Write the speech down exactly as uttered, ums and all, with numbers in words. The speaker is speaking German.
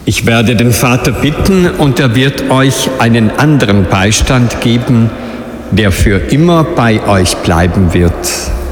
Ich werde den Vater bitten, und er wird euch einen anderen Beistand geben, der für immer bei euch bleiben wird.